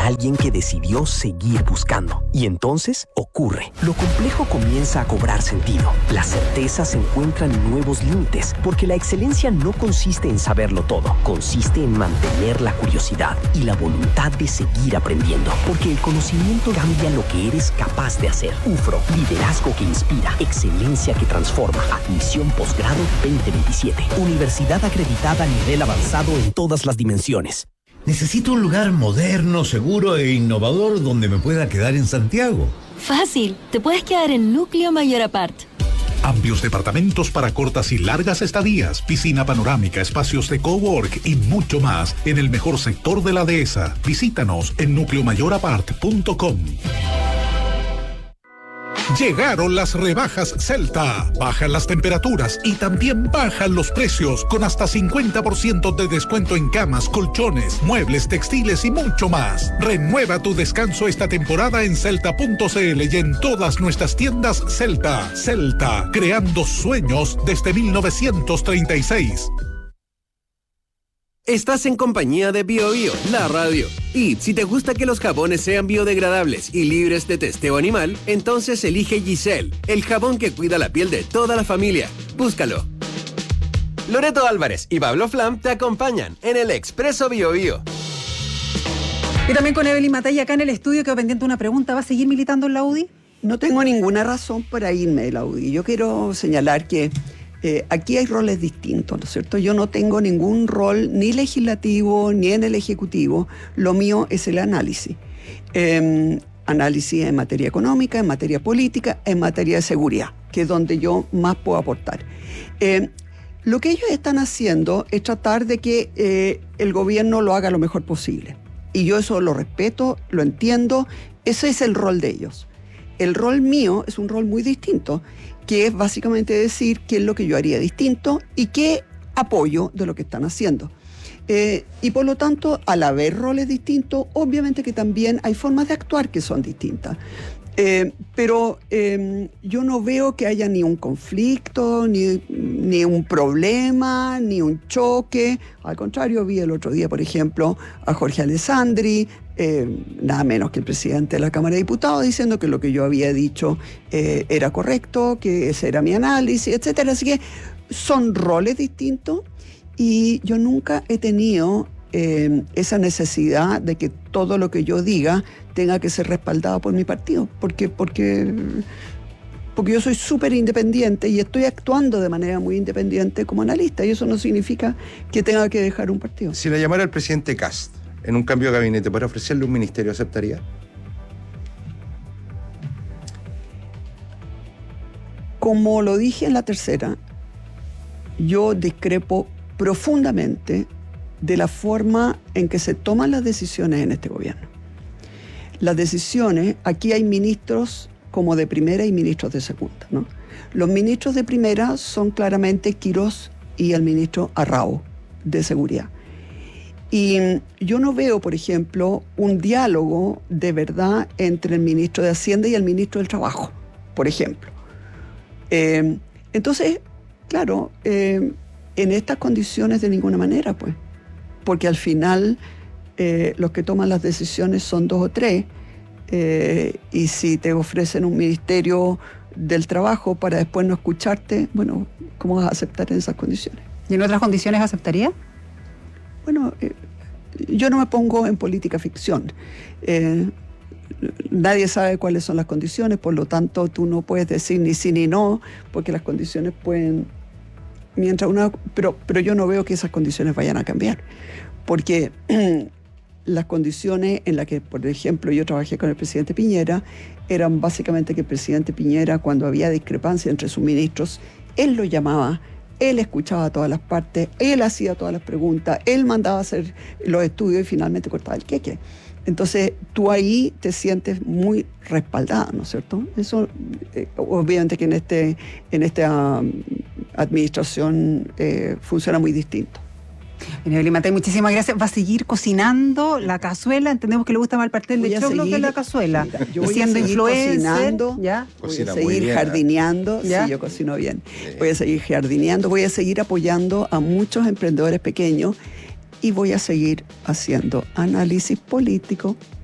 alguien que decidió seguir buscando. Y entonces ocurre. Lo complejo comienza a cobrar sentido. Las certezas encuentran nuevos límites, porque la excelencia no consiste en saberlo todo. Consiste en mantener la curiosidad y la voluntad de seguir aprendiendo. Porque el conocimiento cambia lo que eres capaz de hacer. UFRO, liderazgo que inspira, excelencia que transforma. Admisión posgrado 2027. Universidad acreditada a nivel avanzado en todas las dimensiones. Necesito un lugar moderno, seguro e innovador donde me pueda quedar en Santiago. Fácil, te puedes quedar en Núcleo Mayor Apart. Amplios departamentos para cortas y largas estadías, piscina panorámica, espacios de cowork y mucho más en el mejor sector de la dehesa. Visítanos en nucleomayorapart.com. Llegaron las rebajas Celta. Bajan las temperaturas y también bajan los precios, con hasta 50% de descuento en camas, colchones, muebles, textiles y mucho más. Renueva tu descanso esta temporada en celta.cl y en todas nuestras tiendas Celta. Celta, creando sueños desde 1936. Estás en compañía de BioBio, la radio. Y si te gusta que los jabones sean biodegradables y libres de testeo animal, entonces elige Giselle, el jabón que cuida la piel de toda la familia. Búscalo. Loreto Álvarez y Pablo Flam te acompañan en el Expreso BioBio. Y también con Evelyn Matei acá en el estudio, quedó pendiente una pregunta. ¿Va a seguir militando en la UDI? No tengo ninguna razón para irme de la UDI. Yo quiero señalar que aquí hay roles distintos, ¿no es cierto? Yo no tengo ningún rol ni legislativo ni en el ejecutivo. Lo mío es el análisis. Análisis en materia económica, en materia política, en materia de seguridad, que es donde yo más puedo aportar. Lo que ellos están haciendo es tratar de que el gobierno lo haga lo mejor posible. Y yo eso lo respeto, lo entiendo. Ese es el rol de ellos. El rol mío es un rol muy distinto, que es básicamente decir qué es lo que yo haría distinto y qué apoyo de lo que están haciendo. Y por lo tanto, al haber roles distintos, obviamente que también hay formas de actuar que son distintas. Pero yo no veo que haya ni un conflicto, ni un problema, ni un choque. Al contrario, vi el otro día, por ejemplo, a Jorge Alessandri, nada menos que el presidente de la Cámara de Diputados, diciendo que lo que yo había dicho era correcto, que ese era mi análisis, etcétera. Así que son roles distintos y yo nunca he tenido esa necesidad de que todo lo que yo diga tenga que ser respaldado por mi partido, porque yo soy súper independiente y estoy actuando de manera muy independiente como analista, y eso no significa que tenga que dejar un partido. Si le llamara el presidente Kast en un cambio de gabinete para ofrecerle un ministerio, ¿aceptaría? Como lo dije en la tercera, yo discrepo profundamente de la forma en que se toman las decisiones en este gobierno. Las decisiones, aquí hay ministros como de primera y ministros de segunda, ¿no? Los ministros de primera son claramente Quirós y el ministro Arrao, de seguridad. Y yo no veo, por ejemplo, un diálogo de verdad entre el ministro de Hacienda y el ministro del Trabajo, por ejemplo. Entonces, claro, en estas condiciones de ninguna manera, pues, porque al final los que toman las decisiones son 2 o 3, y si te ofrecen un ministerio del trabajo para después no escucharte, bueno, ¿cómo vas a aceptar en esas condiciones? ¿Y en otras condiciones aceptaría? Bueno, yo no me pongo en política ficción. Nadie sabe cuáles son las condiciones, por lo tanto tú no puedes decir ni sí ni no, porque las condiciones pueden... Pero yo no veo que esas condiciones vayan a cambiar, porque las condiciones en las que, por ejemplo, yo trabajé con el presidente Piñera, eran básicamente que el presidente Piñera, cuando había discrepancia entre sus ministros, él lo llamaba, él escuchaba a todas las partes, él hacía todas las preguntas, él mandaba a hacer los estudios y finalmente cortaba el queque. Entonces, tú ahí te sientes muy respaldada, ¿no es cierto? Eso, obviamente que en esta administración funciona muy distinto. Bien, Evelyn Matei, muchísimas gracias. ¿Va a seguir cocinando la cazuela? Entendemos que le gusta más el pastel de choclo que la cazuela. Mira, yo voy a seguir cocinando, ¿ya? Voy a seguir jardineando, ¿ya? Sí, yo cocino bien. Voy a seguir jardineando, voy a seguir apoyando a muchos emprendedores pequeños y voy a seguir haciendo análisis político